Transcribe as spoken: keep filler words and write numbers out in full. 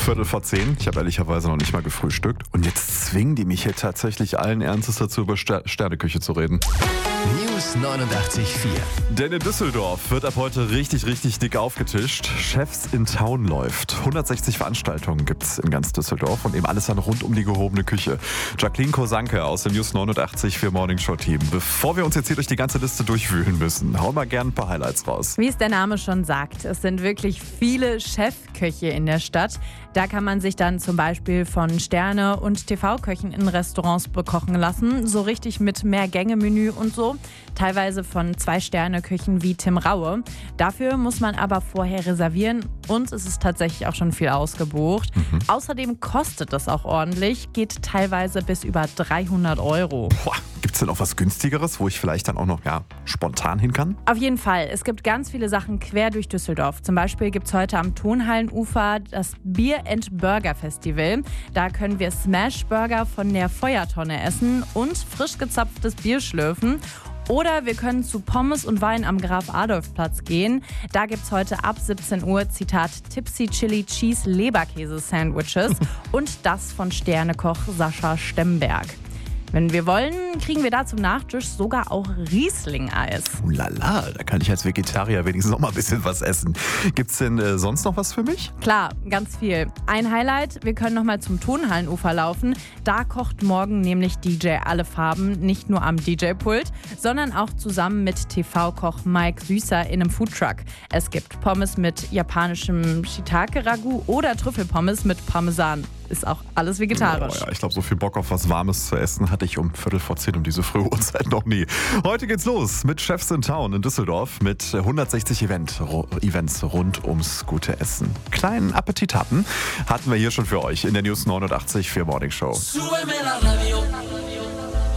Viertel vor zehn. Ich habe ehrlicherweise noch nicht mal gefrühstückt. Und jetzt zwingen die mich hier tatsächlich allen Ernstes dazu, über Ster- Sterneküche zu reden. News neunundachtzig Komma vier. Denn in Düsseldorf wird ab heute richtig, richtig dick aufgetischt. Chefs in Town läuft. hundertsechzig Veranstaltungen gibt's in ganz Düsseldorf und eben alles dann rund um die gehobene Küche. Jacqueline Kosanke aus dem News neunundachtzig Komma vier Morning Show Team. Bevor wir uns jetzt hier durch die ganze Liste durchwühlen müssen, hauen wir gerne ein paar Highlights raus. Wie es der Name schon sagt, es sind wirklich viele Chefköche in der Stadt. Da kann man sich dann zum Beispiel von Sterne- und T V-Köchen in Restaurants bekochen lassen. So richtig mit Mehrgänge-Menü und so. Teilweise von Zwei-Sterne-Köchen wie Tim Raue. Dafür muss man aber vorher reservieren und es ist tatsächlich auch schon viel ausgebucht. Mhm. Außerdem kostet es auch ordentlich, geht teilweise bis über dreihundert Euro. Boah, gibt's denn auch was günstigeres, wo ich vielleicht dann auch noch ja, spontan hin kann? Auf jeden Fall. Es gibt ganz viele Sachen quer durch Düsseldorf. Zum Beispiel gibt es heute am Tonhallenufer das Beer and Burger Festival. Da können wir Smash Burger von der Feuertonne essen und frisch gezapftes Bier schlürfen. Oder wir können zu Pommes und Wein am Graf-Adolf-Platz gehen. Da gibt es heute ab siebzehn Uhr, Zitat, Tipsy Chili Cheese Leberkäse-Sandwiches und das von Sternekoch Sascha Stemberg. Wenn wir wollen, kriegen wir da zum Nachtisch sogar auch Riesling-Eis. Oh lala, da kann ich als Vegetarier wenigstens noch mal ein bisschen was essen. Gibt's denn äh, sonst noch was für mich? Klar, ganz viel. Ein Highlight, wir können noch mal zum Tonhallenufer laufen. Da kocht morgen nämlich D J Alle Farben, nicht nur am D J-Pult, sondern auch zusammen mit T V-Koch Mike Süßer in einem Foodtruck. Es gibt Pommes mit japanischem Shiitake-Ragout oder Trüffelpommes mit Parmesan. Ist auch alles vegetarisch. Oh ja, ich glaube, so viel Bock auf was Warmes zu essen hatte ich um Viertel vor zehn um diese frühe Uhrzeit noch nie. Heute geht's los mit Chefs in Town in Düsseldorf mit hundertsechzig Event, Events rund ums gute Essen. Kleinen Appetit hatten, hatten wir hier schon für euch in der News neunundachtzig Komma vier Morning Show.